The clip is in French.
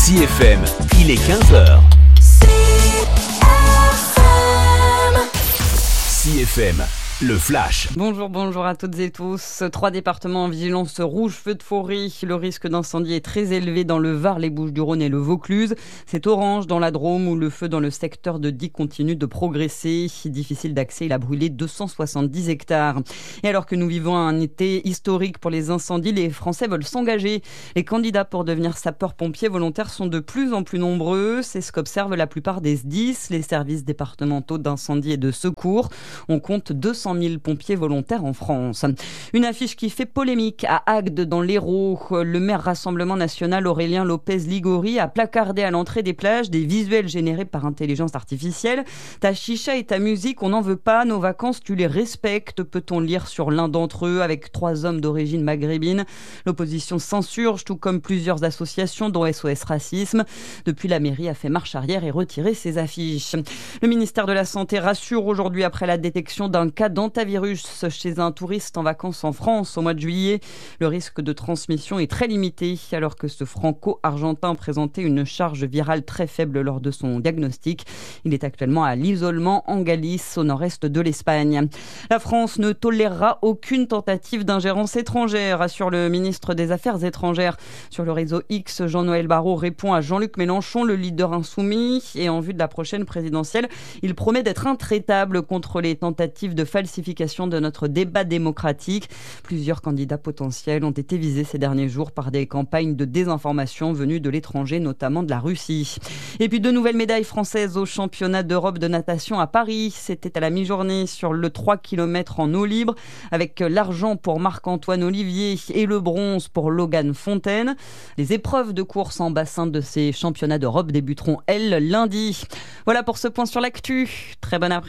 CFM, il est 15h. CFM, le flash. Bonjour à toutes et tous. 3 départements en vigilance rouge feu de forêt. Le risque d'incendie est très élevé dans le Var, les Bouches-du-Rhône et le Vaucluse. C'est orange dans la Drôme où le feu dans le secteur de Die continue de progresser. Difficile d'accès, il a brûlé 270 hectares. Et alors que nous vivons un été historique pour les incendies, les Français veulent s'engager. Les candidats pour devenir sapeurs-pompiers volontaires sont de plus en plus nombreux. C'est ce qu'observent la plupart des SDIS, les services départementaux d'incendie et de secours. On compte 200 000 pompiers volontaires en France. Une affiche qui fait polémique à Agde dans l'Hérault. Le maire Rassemblement National Aurélien Lopez-Ligori a placardé à l'entrée des plages des visuels générés par intelligence artificielle. Ta chicha et ta musique, on n'en veut pas. Nos vacances, tu les respectes, peut-on lire sur l'un d'entre eux avec 3 hommes d'origine maghrébine. L'opposition s'insurge, tout comme plusieurs associations dont SOS Racisme. Depuis, la mairie a fait marche arrière et retiré ses affiches. Le ministère de la Santé rassure aujourd'hui après la détection d'un cas d'hantavirus chez un touriste en vacances en France au mois de juillet. Le risque de transmission est très limité alors que ce franco-argentin présentait une charge virale très faible lors de son diagnostic. Il est actuellement à l'isolement en Galice, au nord-est de l'Espagne. La France ne tolérera aucune tentative d'ingérence étrangère, assure le ministre des Affaires étrangères. Sur le réseau X, Jean-Noël Barrot répond à Jean-Luc Mélenchon, le leader insoumis. Et en vue de la prochaine présidentielle, il promet d'être intraitable contre les tentatives de falsification de notre débat démocratique. Plusieurs candidats potentiels ont été visés ces derniers jours par des campagnes de désinformation venues de l'étranger, notamment de la Russie. Et puis 2 nouvelles médailles françaises au championnat d'Europe de natation à Paris. C'était à la mi-journée sur le 3 km en eau libre, avec l'argent pour Marc-Antoine Olivier et le bronze pour Logan Fontaine. Les épreuves de course en bassin de ces championnats d'Europe débuteront, elles, lundi. Voilà pour ce point sur l'actu. Très bon après-midi.